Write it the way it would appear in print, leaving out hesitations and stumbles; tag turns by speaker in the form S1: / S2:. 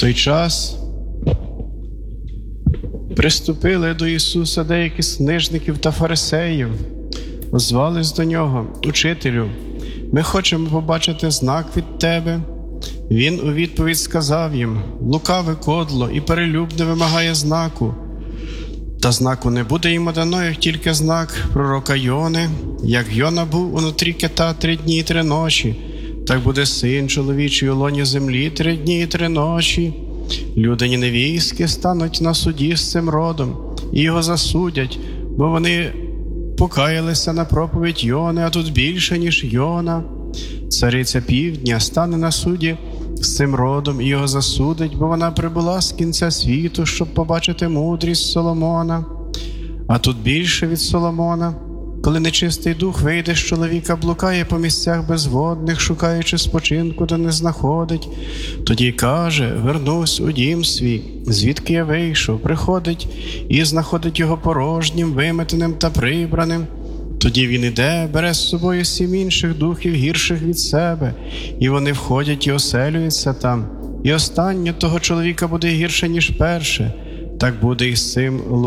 S1: той час приступили до Ісуса деякі з книжників та фарисеїв, озвались до Нього: «Учителю, ми хочемо побачити знак від Тебе». Він у відповідь сказав їм: «Лукаве кодло і перелюбне вимагає знаку, та знаку не буде йому дано, як тільки знак пророка Йони. Як Йона був унутрі кита 3 дні і 3 ночі, так буде Син чоловічий у лоні землі 3 дні і 3 ночі. Люди ніневійські стануть на суді з цим родом і його засудять, бо вони покаялися на проповідь Йони, а тут більше, ніж Йона. Цариця півдня стане на суді з цим родом і його засудить, бо вона прибула з кінця світу, щоб побачити мудрість Соломона. А тут більше від Соломона. Коли нечистий дух вийде з чоловіка, блукає по місцях безводних, шукаючи спочинку, та не знаходить. Тоді каже: вернусь у дім свій, звідки я вийшов. Приходить і знаходить його порожнім, виметеним та прибраним. Тоді він іде, бере з собою 7 інших духів, гірших від себе, і вони входять і оселюються там. І останнє того чоловіка буде гірше, ніж перше. Так буде і з цим